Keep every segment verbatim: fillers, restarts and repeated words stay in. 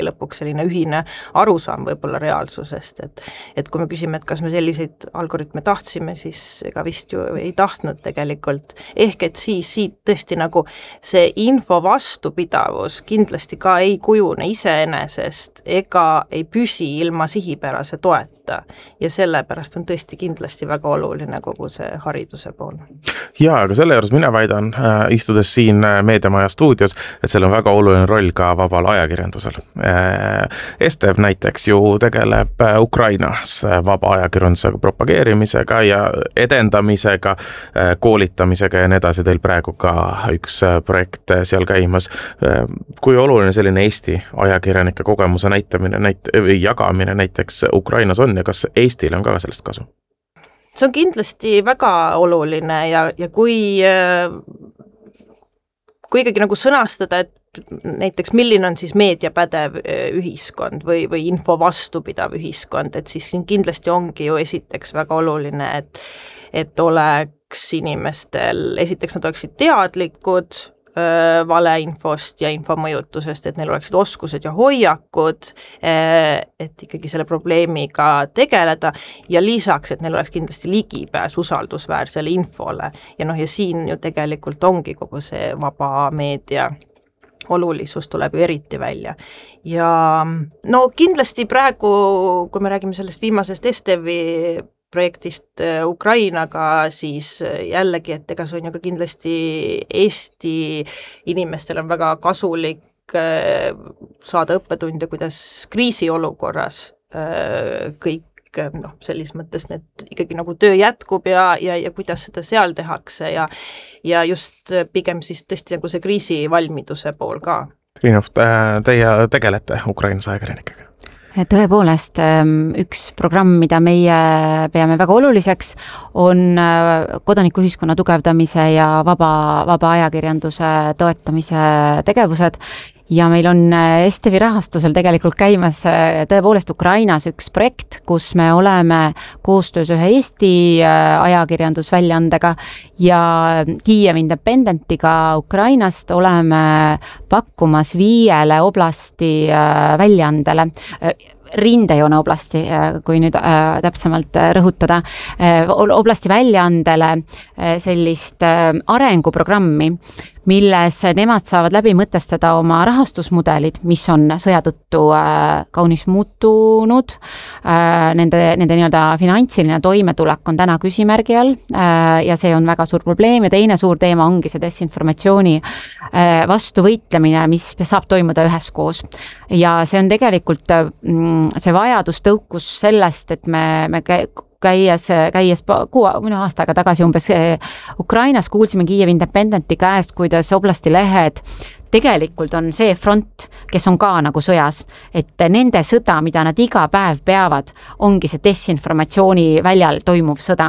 lõpuks selline ühine arusaam võib-olla reaalsusest, et et kui me küsime, et kas me selliseid algoritme tahtsime, siis ega vist ju ei tahtnud tegelikult, ehk et siis siit tõesti nagu see info vastupidavus kindlasti ka ei kujune iseenesest ega ei püsi ilma sihipärase toeta ja sellepärast on tõesti kindlasti väga oluline kogu see hariduse pool. Jaa, aga selle juures mina väidan, äh, istudes siin Meediamaja stuudios, et seal on väga oluline roll ka vabal ajakirjandusel. Estev näiteks ju tegeleb Ukrainas vaba ajakirjandusega propageerimisega ja edendamisega, koolitamisega ja nii edasi. Teil praegu ka üks projekt seal käimas. Kui oluline selline Eesti ajakirjanike kogemuse näitamine näit- või jagamine näiteks Ukrainas on ja kas Eestil on ka sellest kasu? See on kindlasti väga oluline ja, ja kui kui ikkagi nagu sõnastada, et näiteks milline on siis meediapädev ühiskond või, või info vastupidav ühiskond, et siis siin kindlasti ongi ju esiteks väga oluline, et, et oleks inimestel, esiteks nad oleksid teadlikud öö, valeinfost ja infomõjutusest, et neil oleksid oskused ja hoiakud, et ikkagi selle probleemiga tegeleda ja lisaks, et neil oleks kindlasti ligipääs usaldusväärsele infole ja noh, ja siin ju tegelikult ongi kogu see vaba meedia olulisus tuleb ju eriti välja. Ja no kindlasti praegu, kui me räägime sellest viimasest Estevi projektist Ukrainaga, siis jällegi, et ega see on ju ka kindlasti Eesti inimestel on väga kasulik saada õppetunde, kuidas kriisiolukorras kõik noh, sellis mõttes need ikkagi nagu töö jätkub ja, ja, ja kuidas seda seal tehakse ja, ja just pigem siis tõesti nagu see kriisivalmiduse pool ka. Triinov, teie tegelete Ukrainas ajakirjanikega? Tõepoolest, üks programm, mida meie peame väga oluliseks, on kodanikuühiskonna tugevdamise ja vaba, vaba ajakirjanduse toetamise tegevused. Ja meil on Estevi rahastusel tegelikult käimas tõepoolest Ukrainas üks projekt, kus me oleme koostöös ühe Eesti ajakirjandusväljaandega ja Kiiev Independentiga Ukrainast oleme pakkumas viiele oblasti väljaandele, rindejoone oblasti, kui nüüd äh, täpsemalt rõhutada, äh, oblasti väljaandele äh, sellist äh, arenguprogrammi, milles nemad saavad läbi mõtestada oma rahastusmudelid, mis on sõja tõttu äh, kaunis muutunud. Äh, nende, nende nii-öelda finantsiline toimetulek on täna küsimärgi all äh, ja see on väga suur probleem ja teine suur teema ongi see desinformatsiooni äh, vastu võitlemine, mis saab toimuda üheskoos. Ja see on tegelikult mm, see vajadus tõukus sellest, et me, me käies, käies kuu mõne aastaga tagasi umbes Ukrainas kuulsime Kiiev Independenti käest, kuidas oblasti lehed tegelikult on see front, kes on ka nagu sõjas, et nende sõda, mida nad iga päev peavad, ongi see desinformatsiooni väljal toimuv sõda.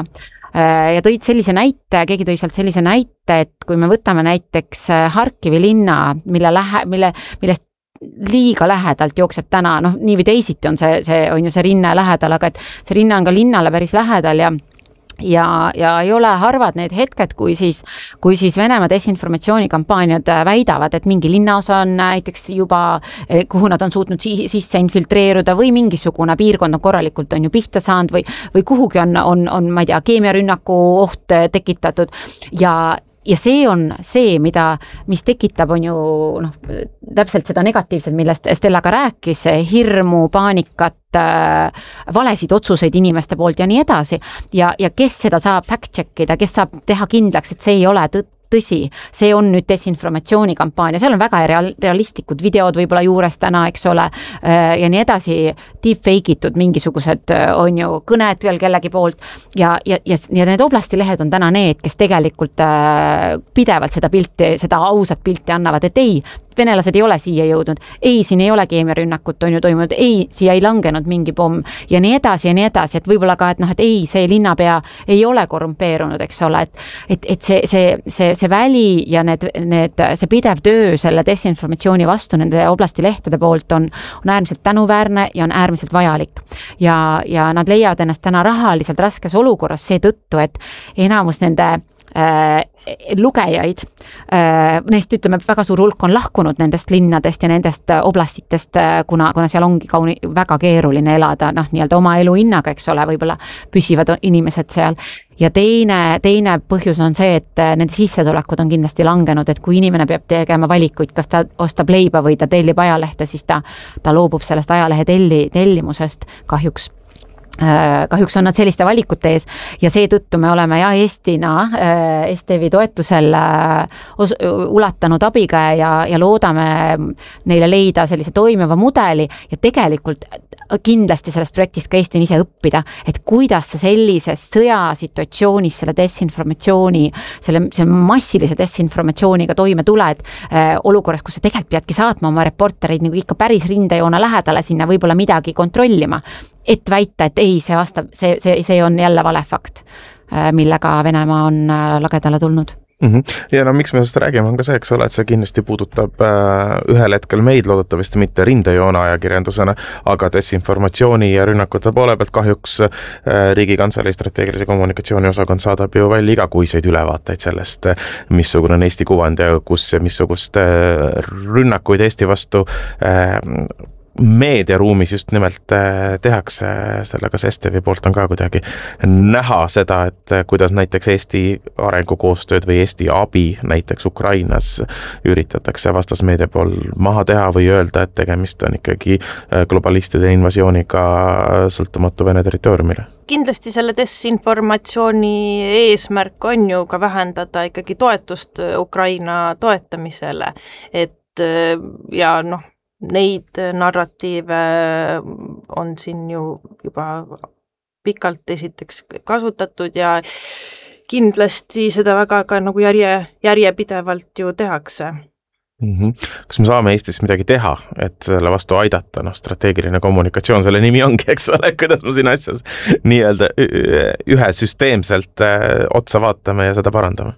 Ja tõid sellise näite, keegi tõi sealt sellise näite, et kui me võtame näiteks Harkivi linna, mille lähe, mille, millest liiga lähedalt jookseb täna, noh nii või teisiti on see, see on ju see rinne lähedal, aga et see rinne on ka linnale päris lähedal ja ja, ja ei ole harvad need hetked, kui siis, kui siis Venemaa desinformatsioonikampaaniad väidavad, et mingi linnaosa on näiteks juba, kuhu nad on suutnud sisse infiltreeruda või mingisugune piirkond on korralikult on ju pihta saanud või, või kuhugi on, on, on, ma ei tea, keemiarünnaku oht tekitatud ja Ja see on see, mida, mis tekitab on ju noh, täpselt seda negatiivset, millest Stella ka rääkis, hirmu, paanikat, valesid otsuseid inimeste poolt ja nii edasi. Ja, ja kes seda saab fact-checkida, kes saab teha kindlaks, et see ei ole tõtt, tõsi, see on nüüd desinformatsioonikampaania, seal on väga real, realistlikud videod võib-olla juures täna, eks ole, ja nii edasi, deepfake itud mingisugused on ju kõned veel kellegi poolt ja, ja, ja, ja need oblasti lehed on täna need, kes tegelikult pidevalt seda pilti, seda ausat pilti annavad, et ei, venelased ei ole siia jõudnud, ei, siin ei ole keemiarünnakut on ju toimunud, ei, siia ei langenud mingi pomm ja nii edasi ja nii edasi, et võib-olla ka, et noh, et ei, see linnapea ei ole korrumpeerunud, eks ole, et, et, et see, see, see, see väli ja need, need, see pidev töö selle desinformatsiooni vastu nende oblasti lehtede poolt on, on äärmiselt tänuväärne ja on äärmiselt vajalik. Ja, ja nad leiavad ennast täna rahaliselt raskes olukorras seetõttu, et enamus nende äh, lugejaid, neist ütleme, väga suur hulk on lahkunud nendest linnadest ja nendest oblastitest, kuna, kuna seal ongi kauni, väga keeruline elada, noh, nii-öelda oma elu hinnaga, eks ole, võib-olla püsivad inimesed seal. Ja teine, teine põhjus on see, et nende sissetulekud on kindlasti langenud, et kui inimene peab tegema valikuid, kas ta ostab leiba või ta tellib ajalehte, siis ta, ta loobub sellest ajalehe telli, tellimusest kahjuks. Kahjuks on nad selliste valikute ees ja seetõttu me oleme ja Eestina S T V toetusel os- ulatanud abikäe ja, ja loodame neile leida sellise toimiva mudeli ja tegelikult kindlasti sellest projektist ka Eestin ise õppida, et kuidas sa sellises sõjasituatsioonis selle desinformatsiooni, selle, selle massilise desinformatsiooniga toime tuled äh, olukorras, kus sa tegelikult peadki saatma oma reportereid nagu ikka päris rindejoone lähedale sinna võib-olla midagi kontrollima, et väita, et ei, see vastab, see, see, see on jälle vale fakt, äh, millega Venemaa on äh, lagedale tulnud. Mm-hmm. Ja no miks me sellest räägime on ka see, eks ole, et see kindlasti puudutab äh, ühel hetkel meid loodetavasti mitte rindejoone ajakirjandusena, aga desinformatsiooni ja rünnakute poole pealt kahjuks äh, Riigikantselei strateegilise kommunikatsiooni osakond saadab ju välja igakuiseid ülevaateid sellest, missugune on Eesti kuvand ja kus ja missugust äh, rünnakuid Eesti vastu äh, meediaruumis just nimelt tehakse selle, kas S T V poolt on ka kuidagi näha seda, et kuidas näiteks Eesti arengukoostööd või Eesti abi näiteks Ukrainas üritatakse vastasmeedia pool maha teha või öelda, et tegemist on ikkagi globalistide invasiooniga sõltumatu Vene territooriumile. Kindlasti selle desinformatsiooni eesmärk on ju ka vähendada ikkagi toetust Ukraina toetamisele, et ja noh, neid narratiive on siin ju juba pikalt esiteks kasutatud ja kindlasti seda väga ka nagu järje, järjepidevalt ju tehakse. Mm-hmm. Kas me saame Eestis midagi teha, et selle vastu aidata, noh, strateegiline kommunikatsioon, selle nimi ongi, eks ole, kuidas me siin asjas nii-öelda ühe süsteemselt otsa vaatame ja seda parandame?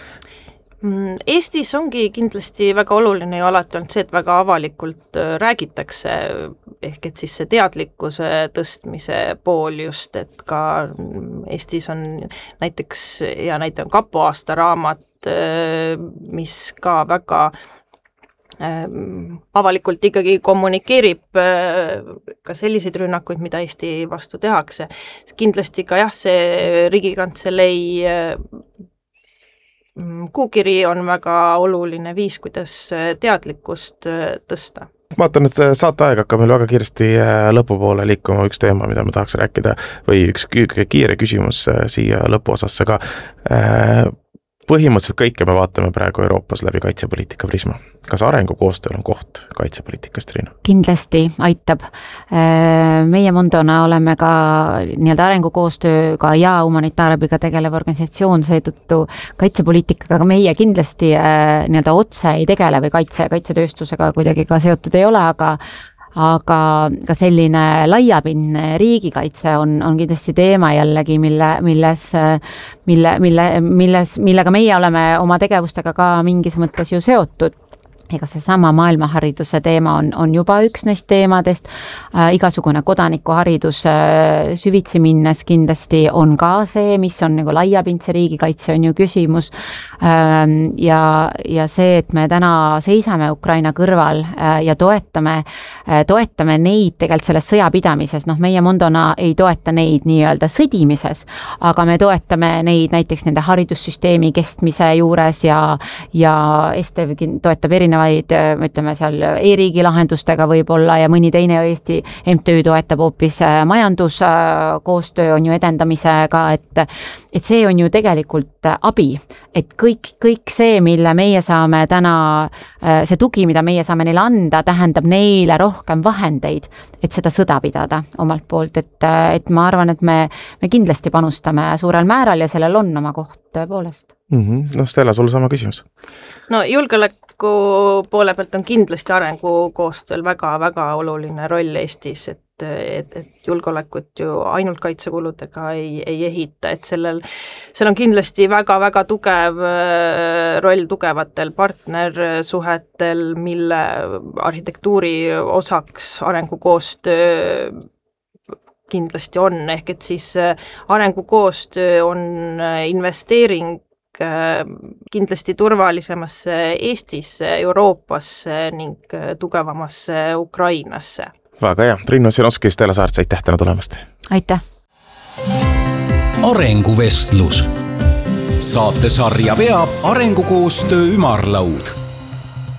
Eestis ongi kindlasti väga oluline ju alati olnud see, et väga avalikult räägitakse, ehk et siis see teadlikkuse tõstmise pool just, et ka Eestis on näiteks, ja näite on Kapo aastaraamat, mis ka väga avalikult ikkagi kommunikeerib ka selliseid rünnakuid, mida Eesti vastu tehakse. Kindlasti ka jah, see Riigikantselei kuukiri on väga oluline viis, kuidas teadlikkust tõsta. Vaatan, et saate aeg hakkab meil väga kiiresti lõpupoole liikuma üks teema, mida ma tahaks rääkida, või üks kiire küsimus siia lõpuosasse ka. Põhimõtteliselt kõike me vaatame praegu Euroopas läbi kaitsepoliitika prisma. Kas arengukoostööl on koht kaitsepoliitikast, Riina? Kindlasti aitab. Meie Mondona oleme ka nii-öelda arengukoostööga ja humanitaarabiga tegelev organisatsioon, seetõttu kaitsepoliitikaga meie kindlasti nii-öelda otse ei tegele või kaitse, kaitsetööstusega kuidagi ka seotud ei ole, aga aga ka selline laiapindne riigikaitse on, on kindlasti teema jällegi, mille, milles, mille, mille, milles, millega meie oleme oma tegevustega ka mingis mõttes ju seotud. Ega see sama maailmahariduse teema on, on juba üks neist teemadest, äh, igasugune kodanikuharidus äh, süvitsi minnes kindlasti on ka see, mis on nagu laiapindse riigikaitse on ju küsimus ähm, ja, ja see, et me täna seisame Ukraina kõrval äh, ja toetame, äh, toetame neid tegelikult selles sõjapidamises, noh meie Mondona ei toeta neid nii-öelda sõdimises, aga me toetame neid näiteks nende haridussüsteemi kestmise juures ja, ja S T V toetab erinevaid vaid ütleme seal e-riigi lahendustega võib-olla ja mõni teine Eesti M T Ü toetab hoopis majanduskoostöö on ju edendamisega, et, et see on ju tegelikult abi, et kõik, kõik see, mille meie saame täna, see tugi, mida meie saame neile anda, tähendab neile rohkem vahendeid, et seda sõda pidada omalt poolt, et, et ma arvan, et me, me kindlasti panustame suurel määral ja sellel on oma koht tõepoolest. Mm-hmm. No Stella, sul sama küsimus. No julgeoleku poole pealt on kindlasti arengukoostööl väga-väga oluline roll Eestis, et, et, et julgeolekut ju ainult kaitsekuludega ei, ei ehita, et sellel, seal on kindlasti väga-väga tugev roll tugevatel partnersuhetel, mille arhitektuuri osaks arengukoostöö kindlasti on, ehk et siis arengukoostöö on investeering kindlasti turvalisemasse Eestisse, Euroopasse ning tugevamasse Ukrainasse. Väga hea, Triinu Ossinovski, Stella Saarts, aitäh täna tulemast! Aitäh! Arenguvestlus. Saatesarja veab Arengukoostöö ümarlaud.